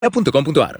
.com.ar.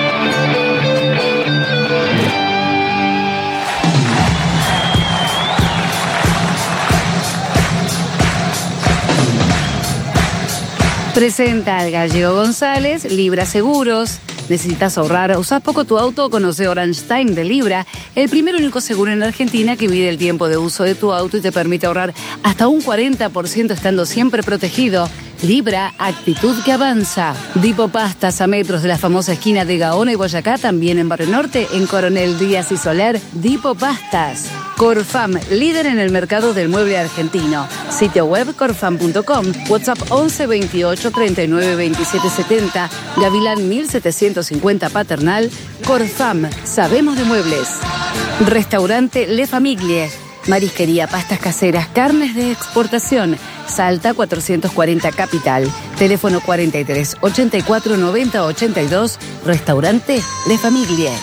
Presenta al Gallego González, Libra Seguros. ¿Necesitas ahorrar? ¿Usás poco tu auto? Conoce Orange Time de Libra, el primer y único seguro en Argentina que mide el tiempo de uso de tu auto y te permite ahorrar hasta un 40% estando siempre protegido. Libra, actitud que avanza. Dipo Pastas, a metros de la famosa esquina de Gaona y Boyacá, también en Barrio Norte, en Coronel Díaz y Soler. Dipo Pastas. Corfam, líder en el mercado del mueble argentino. Sitio web corfam.com. WhatsApp 11 28 39 27 70. Gavilán 1750 Paternal. Corfam, sabemos de muebles. Restaurante Le Famiglie. Marisquería, pastas caseras, carnes de exportación. Salta 440 Capital. Teléfono 43 84 90 82. Restaurante Le Famiglie.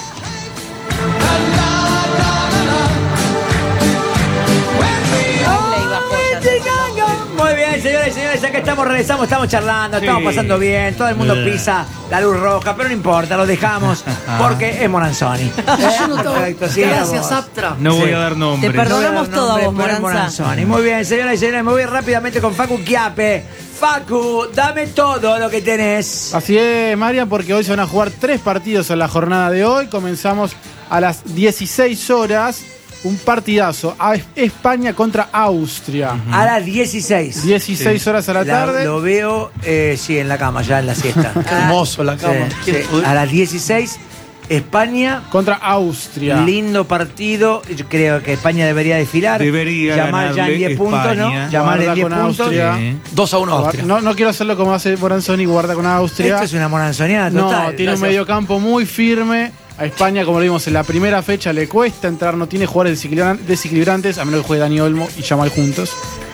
Muy bien, señores y señores, acá regresamos, estamos charlando, estamos pasando bien, todo el mundo pisa la luz roja, pero no importa, lo dejamos porque es Moranzoni. Perfecto, sí, gracias, Aptra. No voy a dar nombre. Te perdonamos todo a vos, Moranzoni. Muy bien, señoras y señores, me voy rápidamente con Facu Chiappe. Facu, dame todo lo que tenés. Así es, Marian, porque hoy se van a jugar 3 partidos en la jornada de hoy. Comenzamos a las 16 horas. Un partidazo. España contra Austria. A las 16. 16 horas a la tarde. Lo veo, sí, en la cama, ya en la siesta. Qué hermoso la cama. Sí. A las 16, España contra Austria. Lindo partido. Yo creo que España debería desfilar. Debería llamar ya en 10 puntos, ¿no? Llamar en 10 puntos. 2-1 Austria. No quiero hacerlo como hace Moranzoni, guarda con Austria. Esto es una moranzoniana total. No, tiene un mediocampo muy firme. A España, como lo vimos en la primera fecha, le cuesta entrar, no tiene jugadores desequilibrantes, a menos que juegue Dani Olmo y Yamal juntos.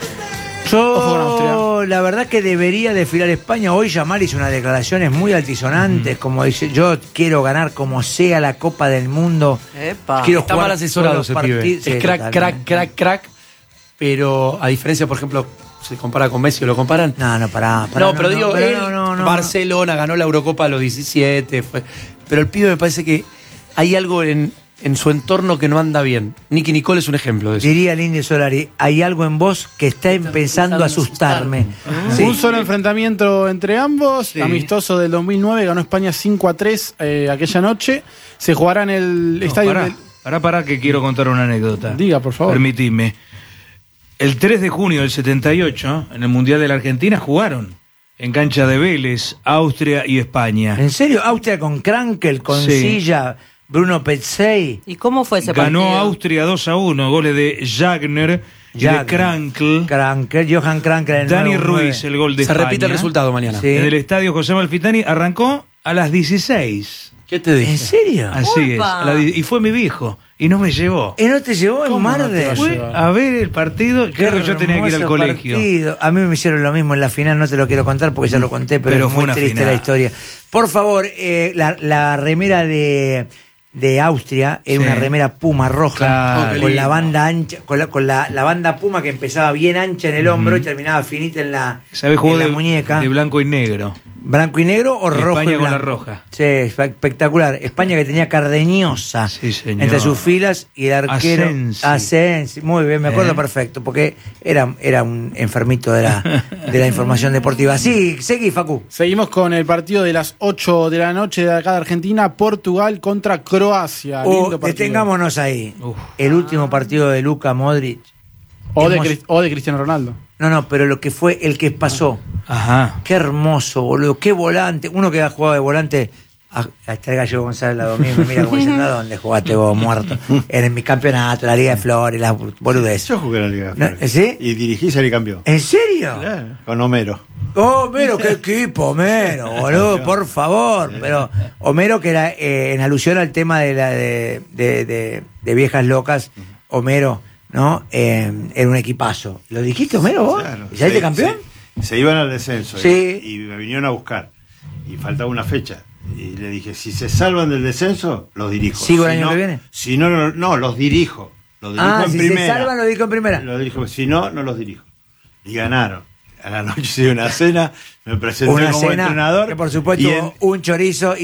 Yo, la verdad que debería desfilar España. Hoy Yamal hizo unas declaraciones muy altisonantes, como dice, yo quiero ganar como sea la Copa del Mundo. Quiero está mal asesorado ese pibe. Sí, es crack. Pero a diferencia, por ejemplo, se compara con Messi o lo comparan. No, pará. Barcelona ganó la Eurocopa a los 17. Pero el pibe me parece que hay algo en su entorno que no anda bien. Nicky Nicole es un ejemplo de eso. Diría el Indio Solari, hay algo en vos que está empezando a asustarme. Sí. Un solo enfrentamiento entre ambos, amistoso del 2009, ganó España 5-3 aquella noche. Se jugará en el estadio... Pará, que quiero contar una anécdota. Diga, por favor. Permitidme. El 3 de junio del 78, en el Mundial de la Argentina, jugaron en cancha de Vélez, Austria y España. ¿En serio? Austria con Krankel, con Silla, Bruno Petzey. ¿Y cómo fue ese partido? Ganó Austria 2-1, goles de Jagner y de Krankel. Johan Krankel. Dani Ruiz, el gol de España. Se repite el resultado mañana. Sí. En el estadio José Amalfitani arrancó a las 16. ¿Qué te dije? ¿En serio? Así Opa. es. Y fue mi viejo. Y no me llevó. ¿Y no te llevó en Marde? Fue a ver el partido. Creo que yo tenía que ir al colegio. Partido. A mí me hicieron lo mismo en la final, no te lo quiero contar porque ya lo conté, pero es fue muy una triste final. la historia. Por favor, la remera de Austria era una remera puma roja, Claro. con la banda ancha, con la banda puma que empezaba bien ancha en el hombro y terminaba finita en la, ¿Sabés? Jugó en la de muñeca. de blanco y negro. ¿Blanco y negro o rojo y España blanco? con la roja. Sí, espectacular. España que tenía Cardeñosa Sí, señor. entre sus filas y el arquero Asensi. Muy bien, me acuerdo perfecto, porque era un enfermito de la información deportiva. Sí, seguí, Facu. Seguimos con el partido de las 8 de la noche de acá de Argentina, Portugal contra Croacia. Lindo partido. Detengámonos ahí. El último partido de Luka Modric. O de Cristiano Ronaldo. No, pero lo que fue el que pasó. Ajá. Qué hermoso, boludo. Qué volante. Uno que ha jugado de volante. Está el Gallego González la domingo. Mira cómo diciendo, ¿a dónde jugaste vos, muerto? En mi campeonato, la Liga de Flores, las boludeces. Yo jugué en la Liga de Flores. ¿Sí? Y dirigí y salí campeón. ¿En serio? Claro, con Homero. Homero, qué equipo, Homero, boludo, por favor. Pero Homero, que era en alusión al tema de Viejas Locas, Homero, ¿no? Era un equipazo. ¿Lo dijiste, Homero, vos? Claro. ¿Y saliste campeón? Se iban al descenso Sí. y me vinieron a buscar. Y faltaba una fecha. Y le dije, si se salvan del descenso, los dirijo. ¿Sigo el Si año no, que viene? Si no, los dirijo. Los dirijo en si primera. se salvan, lo dijo en primera. Lo dirijo, si no, no los dirijo. Y ganaron. A la noche se dio una cena, Me presenté una como cena entrenador. que por supuesto y en- un chorizo